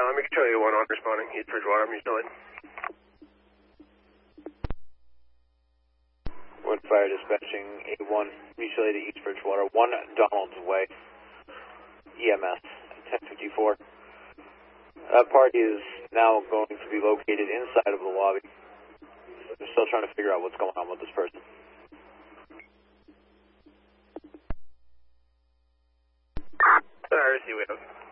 let me show you one on responding. East Bridgewater, mutual aid. Wood Fire dispatching 81, mutual aid to East Bridgewater, 1 Donald's Way, EMS, 1054. That party is now going to be located inside of the lobby. They're still trying to figure out what's going on with this person. I see we have.